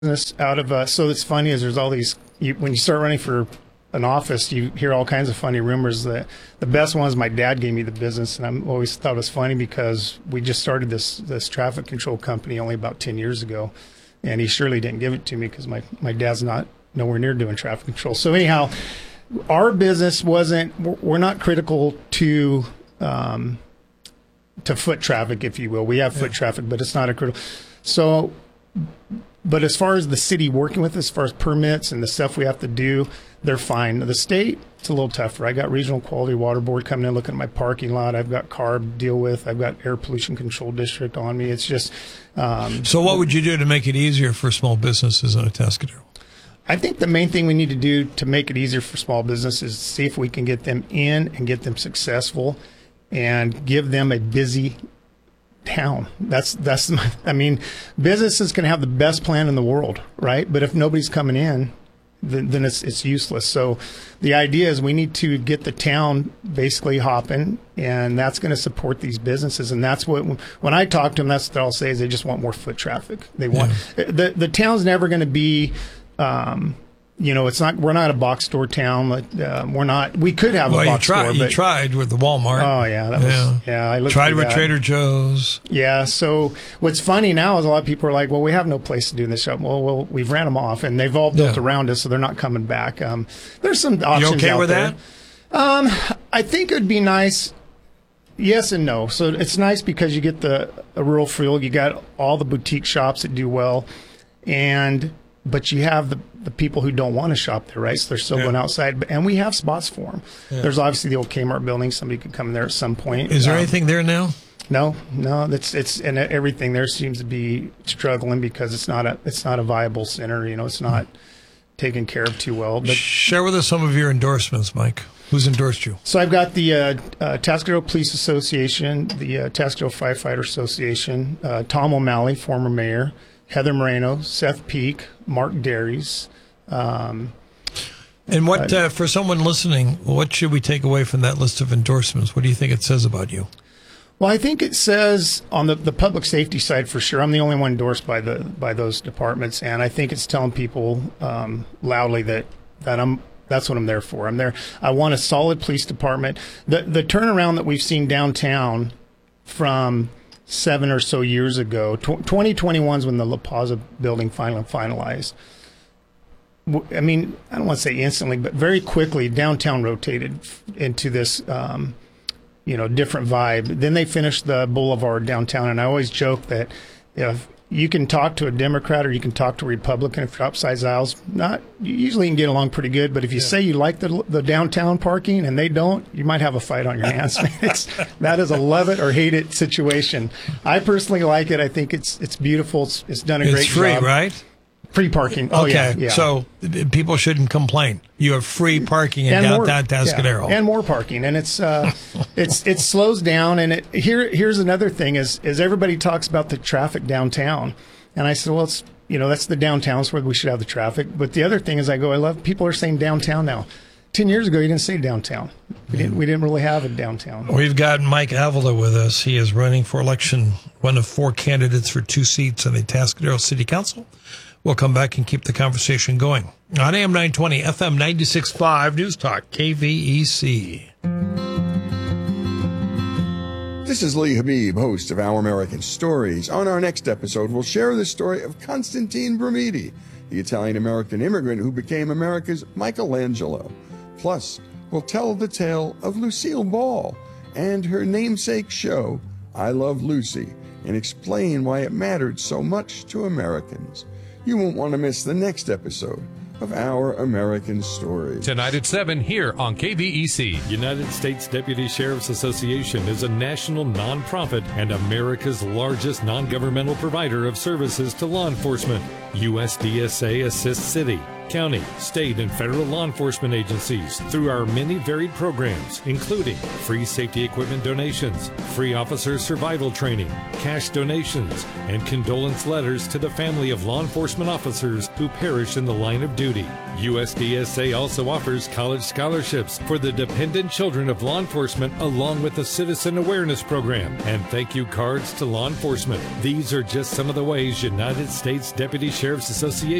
business out of so it's funny is there's all these when you start running for an office, you hear all kinds of funny rumors. That the best one is my dad gave me the business, and I always thought it was funny because we just started this traffic control company only about 10 years ago, and he surely didn't give it to me because my dad's not nowhere near doing traffic control. So anyhow, our business we're not critical to foot traffic, if you will. We have foot traffic, but it's not a critical. So, but as far as the city working with us, as far as permits and the stuff we have to do, they're fine. The state, it's a little tougher. I got Regional Quality Water Board coming in looking at my parking lot. I've got CARB to deal with. I've got Air Pollution Control District on me. It's just. So what would you do to make it easier for small businesses in Atascadero? I think the main thing we need to do to make it easier for small businesses is see if we can get them in and get them successful and give them a busy town. I mean, businesses can have the best plan in the world, right? But if nobody's coming in, then it's useless. So the idea is we need to get the town basically hopping, and that's going to support these businesses. And that's what, when I talk to them, that's what I'll say is they just want more foot traffic. They want, the town's never going to be, we're not a box store town. We could have a box store. You tried with the Walmart. Oh, yeah. I tried with Trader Joe's. Yeah. So what's funny now is a lot of people are like, well, we have no place to do this shop. Well, we've ran them off, and they've all built around us, so they're not coming back. There's some options. You okay out with there. that? I think it would be nice. Yes and no. So it's nice because you get a rural feel. You got all the boutique shops that do well, but you have the people wwho don't want to shop there, right? So they're still going outside, and we have spots for them. Yeah. There's obviously the old Kmart building. Somebody could come in there at some point. Is there anything there now? No. And everything there seems to be struggling because it's not a viable center. It's not taken care of too well. But share with us some of your endorsements, Mike. Who's endorsed you? So I've got the Atascadero Police Association, the Atascadero Firefighter Association, Tom O'Malley, former mayor, Heather Moreno, Seth Peak, Mark Dairies. And what, for someone listening, what should we take away from that list of endorsements? What do you think it says about you? Well, I think it says on the public safety side for sure. I'm the only one endorsed by those departments, and I think it's telling people loudly that that's what I'm there for. I'm there. I want a solid police department. The turnaround that we've seen downtown from 7 or so years ago. 2021 is when the La Paz building finalized. I mean, I don't want to say instantly, but very quickly, downtown rotated into this, different vibe. Then they finished the boulevard downtown, and I always joke that if you can talk to a Democrat or you can talk to a Republican if you're upside aisles, usually you can get along pretty good. But if you say you like the downtown parking and they don't, you might have a fight on your hands. That is a love it or hate it situation. I personally like it. I think it's beautiful. It's done a great job. It's free, right? Free parking. Oh, okay. Yeah. So people shouldn't complain. You have free parking in downtown Atascadero. And more parking. And it's it slows down. And here's another thing is everybody talks about the traffic downtown. And I said, well, it's that's the downtown, where we should have the traffic. But the other thing is I love people are saying downtown now. 10 years ago, you didn't say downtown. We didn't really have a downtown. We've got Mike Avila with us. He is running for election, one of 4 candidates for 2 seats on the Atascadero City Council. We'll come back and keep the conversation going. On AM 920, FM 96.5, News Talk, KVEC. This is Lee Habib, host of Our American Stories. On our next episode, we'll share the story of Constantine Brumidi, the Italian-American immigrant who became America's Michelangelo. Plus, we'll tell the tale of Lucille Ball and her namesake show, I Love Lucy, and explain why it mattered so much to Americans. You won't want to miss the next episode of Our American Stories. Tonight at 7 here on KVEC. United States Deputy Sheriff's Association is a national nonprofit and America's largest non-governmental provider of services to law enforcement. USDSA assists city, county, state, and federal law enforcement agencies through our many varied programs, including free safety equipment donations, free officer survival training, cash donations, and condolence letters to the family of law enforcement officers who perish in the line of duty. USDSA also offers college scholarships for the dependent children of law enforcement, along with a citizen awareness program and thank you cards to law enforcement. These are just some of the ways United States Deputy Sheriff's Association